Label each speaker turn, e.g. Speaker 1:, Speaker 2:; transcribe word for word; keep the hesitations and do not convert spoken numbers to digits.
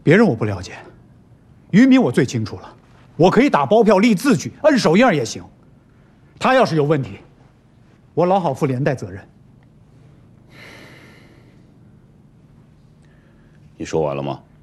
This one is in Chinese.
Speaker 1: 别人我不了解，于敏我最清楚了，我可以打包票、立字据、摁手印也行。他要是有问题，我老好负连带责任。
Speaker 2: 你说完了吗？